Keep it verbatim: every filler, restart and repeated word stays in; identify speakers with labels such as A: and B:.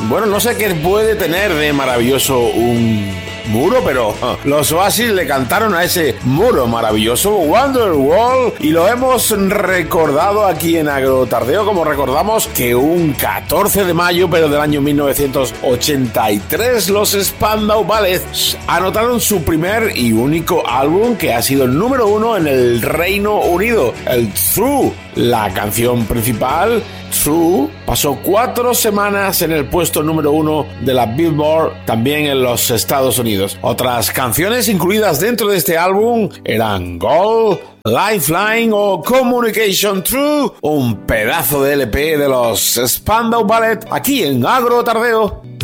A: Bueno, no sé qué puede tener de maravilloso un muro, pero uh, los Oasis le cantaron a ese muro maravilloso Wonderwall y lo hemos recordado aquí en Agrotardeo, como recordamos que un catorce de mayo, pero del año mil novecientos ochenta y tres, los Spandau Ballet anotaron su primer y único álbum que ha sido el número uno en el Reino Unido, el Through. La canción principal, True, pasó cuatro semanas en el puesto número uno de la Billboard, también en los Estados Unidos. Otras canciones incluidas dentro de este álbum eran Gold, Lifeline o Communication True, un pedazo de L P de los Spandau Ballet, aquí en Agrotardeo.